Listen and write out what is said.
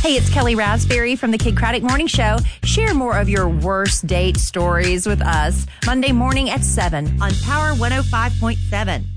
Hey, it's Kelly Raspberry from the Kid Craddock Morning Show. Share more of your worst date stories with us Monday morning at 7 on Power 105.7.